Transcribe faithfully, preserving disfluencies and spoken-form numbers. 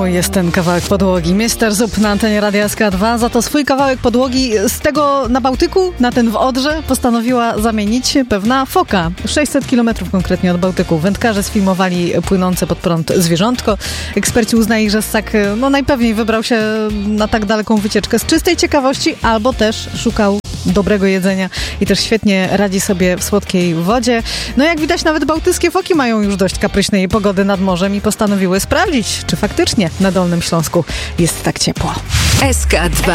Mój jest ten kawałek podłogi. mister Zup na antenie Radia S K dwa. Za to swój kawałek podłogi z tego na Bałtyku, na ten w Odrze, postanowiła zamienić pewna foka. sześćset kilometrów konkretnie od Bałtyku. Wędkarze sfilmowali płynące pod prąd zwierzątko. Eksperci uznali, że ssak no, najpewniej wybrał się na tak daleką wycieczkę z czystej ciekawości, albo też szukał dobrego jedzenia i też świetnie radzi sobie w słodkiej wodzie. No jak widać, nawet bałtyckie foki mają już dość kapryśnej pogody nad morzem i postanowiły sprawdzić, czy faktycznie na Dolnym Śląsku jest tak ciepło. S K dwa.